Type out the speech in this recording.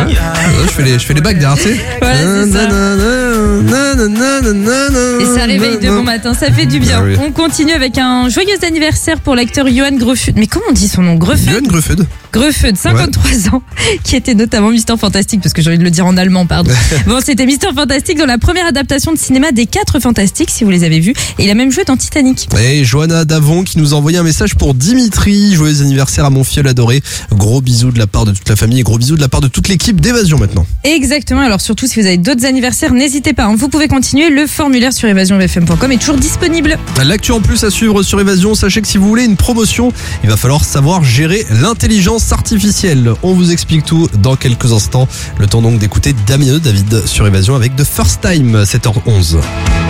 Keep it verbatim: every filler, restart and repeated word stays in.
Ouais, je fais les, je fais les bacs derrière, tu sais. Voilà, c'est ça. Et ça réveille de bon matin, ça fait du bien. Ah oui. On continue avec un joyeux anniversaire pour l'acteur Johan Greffud. Mais comment on dit son nom? Greffud. Johan Greffud. Greffud, cinquante-trois ans, qui était notamment Mister Fantastique, parce que j'ai envie de le dire en allemand, pardon. Bon, c'était Mister Fantastique dans la première adaptation de cinéma des Quatre Fantastiques, si vous les avez vus. Et il a même joué dans Titanic. Et Johanna Davon qui nous a envoyé un message pour Dimitri. Joyeux anniversaire à mon fiole adoré. Gros bisous de la part de toute la famille et gros bisous de la part de toute l'équipe d'Évasion maintenant. Exactement. Alors surtout, si vous avez d'autres anniversaires, n'hésitez pas. Vous pouvez continuer. Le formulaire sur évasion f m point com est toujours disponible. L'actu en plus à suivre sur Évasion. Sachez que si vous voulez une promotion, il va falloir savoir gérer l'intelligence artificielle. On vous explique tout dans quelques instants. Le temps donc d'écouter Damien David sur Évasion avec The First Time, sept heures onze.